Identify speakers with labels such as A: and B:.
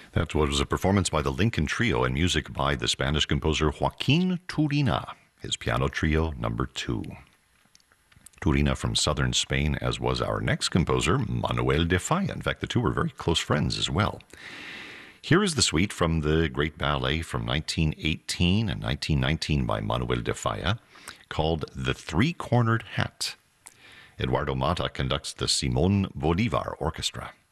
A: That was a performance by the Lincoln Trio and music by the Spanish composer Joaquin Turina, his piano trio number 2. Turina from southern Spain, as was our next composer, Manuel de Falla. In fact, the two were very close friends as well. Here is the suite from the great ballet from 1918 and 1919 by Manuel de Falla, called The Three-Cornered Hat. Eduardo Mata conducts the Simon Bolivar Orchestra.